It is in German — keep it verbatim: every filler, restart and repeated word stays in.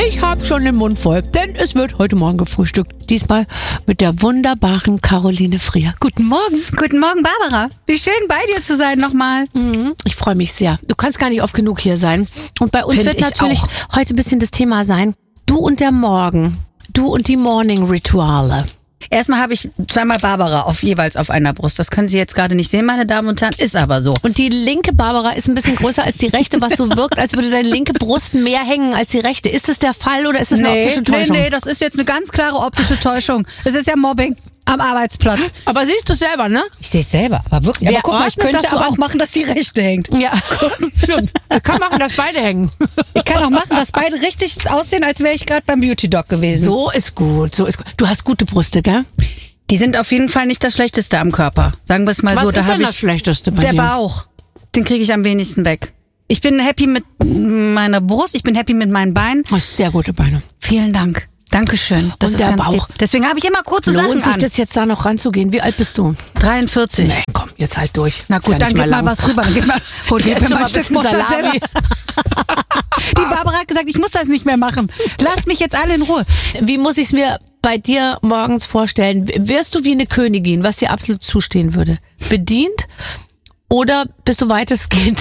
Ich habe schon den Mund voll, denn es wird heute Morgen gefrühstückt. Diesmal mit der wunderbaren Caroline Frier. Guten Morgen. Guten Morgen, Barbara. Wie schön bei dir zu sein nochmal. Mhm, ich freue mich sehr. Du kannst gar nicht oft genug hier sein. Und bei uns Find wird ich natürlich auch. heute ein bisschen das Thema sein, du und der Morgen. Du und die Morning-Rituale. Erstmal habe ich zweimal Barbara auf jeweils auf einer Brust. Das können Sie jetzt gerade nicht sehen, meine Damen und Herren. Ist aber so. Und die linke Barbara ist ein bisschen größer als die rechte, was so wirkt, als würde deine linke Brust mehr hängen als die rechte. Ist das der Fall oder ist das eine optische Täuschung? Nee, nee, das ist jetzt eine ganz klare optische Täuschung. Es ist ja Mobbing am Arbeitsplatz. Aber siehst du selber, ne? Ich sehe es selber, aber wirklich. Wer aber guck mal, ich ordnet könnte das so aber an? auch machen, dass die rechte hängt. Ja, stimmt. Ich kann machen, dass beide hängen. Ich kann auch machen, dass beide richtig aussehen, als wäre ich gerade beim Beauty Doc gewesen. So ist gut, so ist gut. Du hast gute Brüste, gell? Die sind auf jeden Fall nicht das Schlechteste am Körper. Sagen wir es mal Was so. ist Da denn habe das ich Schlechteste bei der dir? Bauch. Den kriege ich am wenigsten weg. Ich bin happy mit meiner Brust, ich bin happy mit meinen Beinen. Du hast sehr gute Beine. Vielen Dank. Dankeschön. Das Und ist der ganz Bauch. lieb. Deswegen habe ich immer kurze Lohnt Sachen sich an. das jetzt da noch ranzugehen? Wie alt bist du? dreiundvierzig. Nee, komm, jetzt halt durch. Na Ist gut, ja dann nicht gib mehr mal lang. was rüber. Dann gib mal, hol dir Ess schon mal mal ein Stück bisschen Mortadella. Salami. Die Barbara hat gesagt, ich muss das nicht mehr machen. Lasst mich jetzt alle in Ruhe. Wie muss ich es mir bei dir morgens vorstellen? Wirst du wie eine Königin, was dir absolut zustehen würde? Bedient oder bist du weitestgehend